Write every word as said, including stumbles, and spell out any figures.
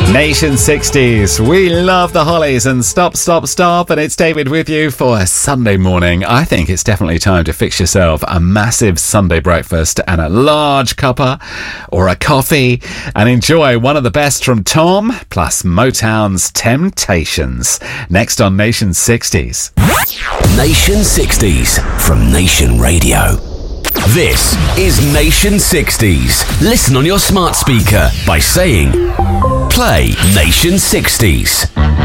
Nation sixties. We love the Hollies and Stop, Stop, Stop. And it's David with you for a Sunday morning. I think it's definitely time to fix yourself a massive Sunday breakfast and a large cuppa or a coffee and enjoy one of the best from Tom plus Motown's Temptations. Next on Nation sixties. Nation sixties from Nation Radio. This is Nation sixties. Listen on your smart speaker by saying, play Nation sixties.